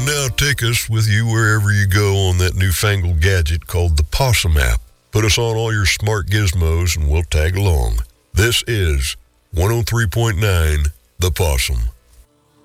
now take us with you wherever you go on that newfangled gadget called the Possum app. Put us on all your smart gizmos and we'll tag along. This is 103.9 The Possum.